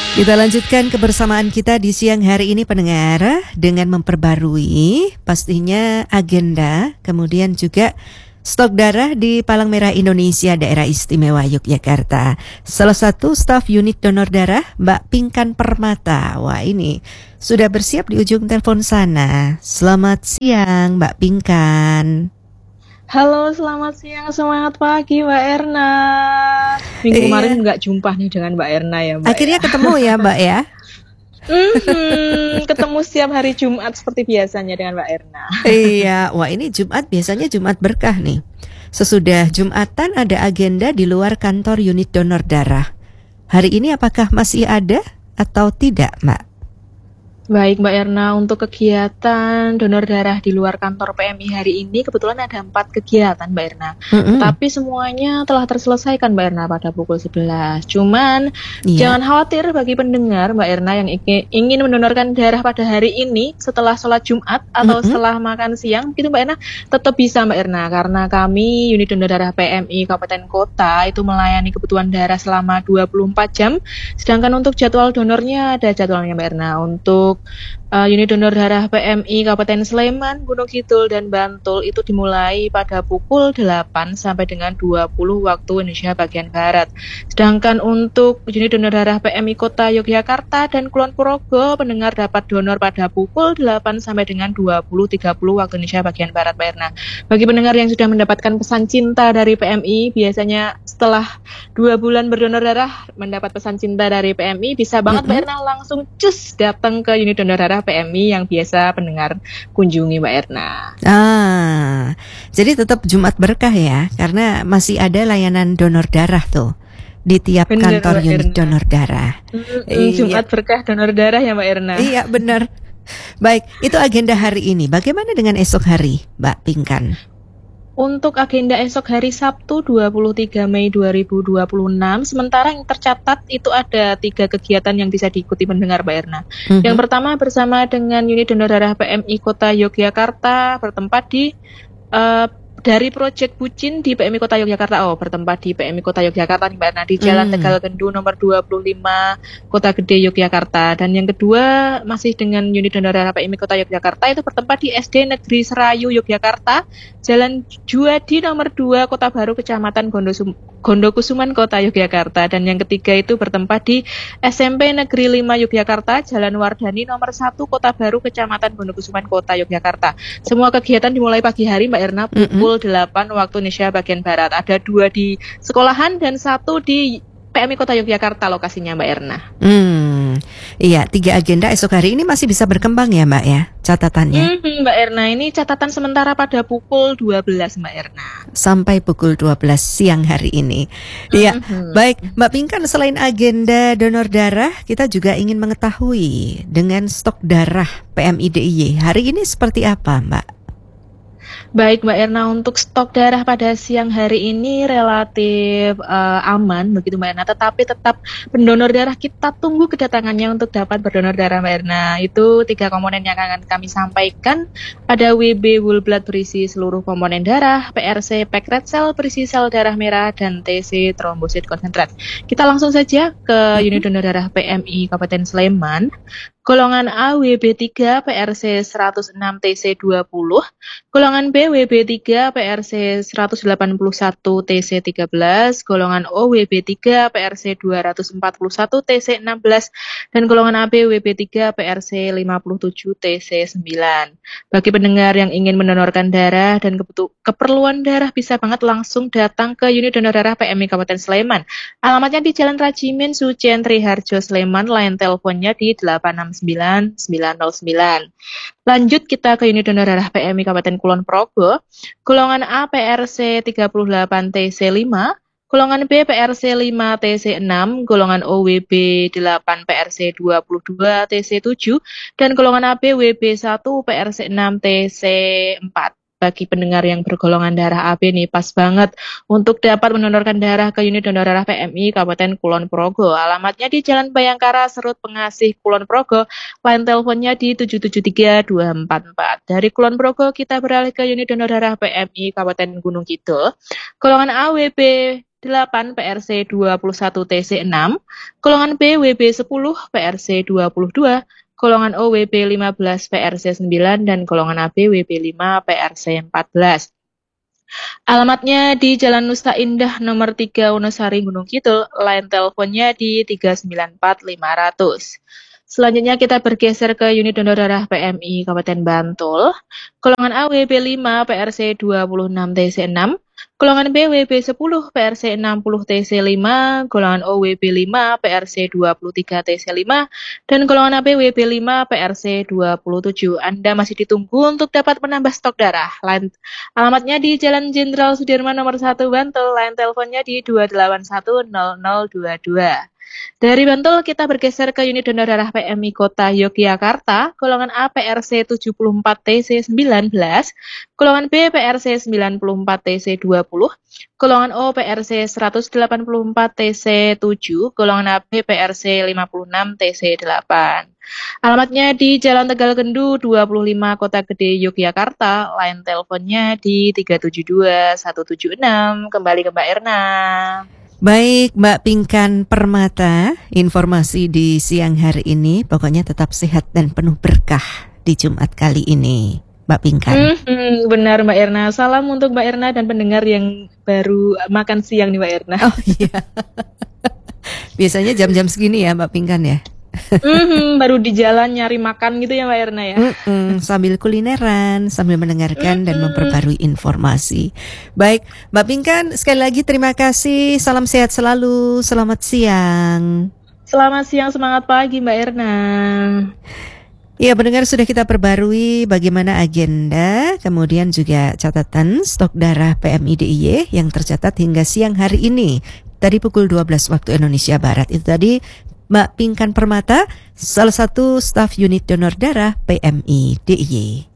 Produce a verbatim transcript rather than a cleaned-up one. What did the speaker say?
Kita lanjutkan kebersamaan kita di siang hari ini pendengar dengan memperbarui pastinya agenda, kemudian juga stok darah di Palang Merah Indonesia Daerah Istimewa Yogyakarta. Salah satu staf unit donor darah Mbak Pinkan Permata. Wah, ini sudah bersiap di ujung telepon sana. Selamat siang Mbak Pinkan. Halo, selamat siang, semangat pagi Mbak Erna. Minggu Iya. kemarin nggak jumpa nih dengan Mbak Erna ya Mbak. Akhirnya ya. ketemu ya Mbak ya. Mhm, ketemu setiap hari Jumat seperti biasanya dengan Mbak Erna. Iya, wah ini Jumat biasanya Jumat berkah nih. Sesudah Jumatan ada agenda di luar kantor unit donor darah. Hari ini apakah masih ada atau tidak, Mbak? Baik Mbak Erna, untuk kegiatan donor darah di luar kantor P M I hari ini kebetulan ada empat kegiatan Mbak Erna. Mm-mm. Tapi semuanya telah terselesaikan Mbak Erna pada pukul sebelas. Cuman Iya. jangan khawatir bagi pendengar Mbak Erna yang ingin, ingin mendonorkan darah pada hari ini setelah sholat Jumat atau Mm-mm. setelah makan siang, gitu Mbak Erna, tetap bisa Mbak Erna. Karena kami unit donor darah P M I Kabupaten Kota itu melayani kebutuhan darah selama dua puluh empat jam. Sedangkan untuk jadwal donornya ada jadwalnya Mbak Erna. Untuk Uh, unit donor darah P M I Kabupaten Sleman, Gunung Kidul, dan Bantul itu dimulai pada pukul delapan sampai dengan dua puluh waktu Indonesia bagian Barat. Sedangkan untuk unit donor darah P M I Kota Yogyakarta dan Kulon Progo, pendengar dapat donor pada pukul delapan sampai dengan dua puluh tiga puluh waktu Indonesia bagian Barat, Mbak Erna. Bagi pendengar yang sudah mendapatkan pesan cinta dari P M I, biasanya setelah dua bulan berdonor darah mendapat pesan cinta dari P M I, bisa banget Mbak Erna langsung cus datang ke unit donor darah P M I yang biasa pendengar kunjungi Mbak Erna. Ah, jadi tetap Jumat berkah ya, karena masih ada layanan donor darah tuh di tiap Bener, kantor Mbak unit Erna. donor darah. Mm-mm, Iya. Jumat berkah donor darah ya Mbak Erna. Iya benar. Baik, itu agenda hari ini. Bagaimana dengan esok hari, Mbak Pinkan? Untuk agenda esok hari Sabtu dua puluh tiga Mei dua ribu dua puluh enam, sementara yang tercatat itu ada tiga kegiatan yang bisa diikuti pendengar Mbak Erna. Mm-hmm. Yang pertama bersama dengan unit donor darah P M I Kota Yogyakarta bertempat di uh, dari Proyek Bucin di P M I Kota Yogyakarta. Oh, bertempat di P M I Kota Yogyakarta nih Mbak Erna, di Jalan Hmm. Tegal Gendu nomor dua puluh lima Kota Gede Yogyakarta. Dan yang kedua masih dengan unit donor darah P M I Kota Yogyakarta itu bertempat di S D Negeri Serayu Yogyakarta, Jalan Juadi nomor dua Kota Baru Kecamatan Gondosum Gondokusuman Kota Yogyakarta. Dan yang ketiga itu bertempat di S M P Negeri lima Yogyakarta, Jalan Wardani nomor satu Kota Baru Kecamatan Gondokusuman Kota Yogyakarta. Semua kegiatan dimulai pagi hari Mbak Erna pukul mm-hmm. delapan waktu Indonesia bagian Barat. Ada dua di sekolahan dan satu di P M I Kota Yogyakarta lokasinya Mbak Erna. Hmm, iya, tiga agenda esok hari ini masih bisa berkembang ya Mbak ya, catatannya? Mm-hmm, Mbak Erna, ini catatan sementara pada pukul dua belas Mbak Erna. Sampai pukul dua belas siang hari ini. Iya, mm-hmm. Baik Mbak Pinkan, selain agenda donor darah, kita juga ingin mengetahui dengan stok darah P M I D I Y hari ini seperti apa Mbak? Baik Mbak Erna, untuk stok darah pada siang hari ini relatif uh, aman begitu Mbak Erna, tetapi tetap pendonor darah kita tunggu kedatangannya untuk dapat berdonor darah Mbak Erna. Itu tiga komponen yang akan kami sampaikan. Ada W B whole blood berisi seluruh komponen darah, P R C packed red cell berisi sel darah merah, dan T C trombosit konsentrat. Kita langsung saja ke unit donor darah P M I Kabupaten Sleman. Golongan A W B tiga P R C seratus enam T C dua puluh, golongan B W B tiga P R C seratus delapan puluh satu T C tiga belas, golongan O W B tiga P R C dua ratus empat puluh satu T C enam belas, dan golongan A B W B tiga P R C lima puluh tujuh T C sembilan. Bagi pendengar yang ingin mendonorkan darah dan kebutuh- keperluan darah bisa banget langsung datang ke unit donor darah P M I Kabupaten Sleman. Alamatnya di Jalan Rajimin Sucien Triharjo Sleman, line teleponnya di delapan enam sembilan sembilan nol sembilan. Lanjut kita ke unit donor darah P M I Kabupaten Kulon Progo. Golongan A P R C tiga puluh delapan T C lima, golongan B P R C lima T C enam, golongan O W B delapan P R C dua puluh dua T C tujuh, dan golongan A B W B satu P R C enam T C empat. Bagi pendengar yang bergolongan darah A B nih pas banget untuk dapat mendonorkan darah ke unit donor darah P M I Kabupaten Kulon Progo. Alamatnya di Jalan Bayangkara, Serut Pengasih, Kulon Progo. Line teleponnya di tujuh tujuh tiga dua empat empat. Dari Kulon Progo kita beralih ke unit donor darah P M I Kabupaten Gunung Kidul. Golongan A W B delapan P R C dua puluh satu T C enam, golongan B W B sepuluh P R C dua puluh dua, golongan O W B lima belas P R C sembilan, dan golongan A B W B lima P R C empat belas. Alamatnya di Jalan Nusa Indah nomor tiga Wonosari Gunung Kidul, line teleponnya di tiga sembilan empat lima nol nol. Selanjutnya kita bergeser ke unit donor darah P M I Kabupaten Bantul. Golongan A W B lima P R C dua puluh enam T C enam, golongan B W B sepuluh P R C enam puluh T C lima, golongan O W B lima P R C dua puluh tiga T C lima, dan golongan A B W B lima P R C dua puluh tujuh. Anda masih ditunggu untuk dapat menambah stok darah. Line, alamatnya di Jalan Jenderal Sudirman nomor satu Bantul, line teleponnya di dua delapan satu nol nol dua dua. Dari Bantul kita bergeser ke unit donor darah P M I Kota Yogyakarta, golongan A P R C tujuh puluh empat T C sembilan belas, golongan B P R C sembilan puluh empat T C dua puluh, golongan O P R C seratus delapan puluh empat T C tujuh, golongan A B P R C lima puluh enam T C delapan. Alamatnya di Jalan Tegal Kendu dua puluh lima Kota Gede Yogyakarta, line teleponnya di tiga tujuh dua satu tujuh enam. Kembali ke Mbak Erna. Baik, Mbak Pinkan Permata, informasi di siang hari ini pokoknya tetap sehat dan penuh berkah di Jumat kali ini, Mbak Pinkan. Mm-hmm, benar Mbak Erna. Salam untuk Mbak Erna dan pendengar yang baru makan siang nih Mbak Erna. Oh iya. Biasanya jam-jam segini ya Mbak Pinkan ya? mm-hmm, baru di jalan nyari makan gitu ya Mbak Erna ya. Mm-mm, sambil kulineran, sambil mendengarkan mm-hmm. dan memperbarui informasi. Baik, Mbak Pinkan, sekali lagi terima kasih. Salam sehat selalu. Selamat siang. Selamat siang, semangat pagi Mbak Erna. Ya, pendengar, sudah kita perbarui bagaimana agenda, kemudian juga catatan stok darah P M I D I Y yang tercatat hingga siang hari ini. Tadi pukul dua belas waktu Indonesia Barat. Itu tadi Mbak Pinkan Permata, salah satu staf unit donor darah P M I D I Y.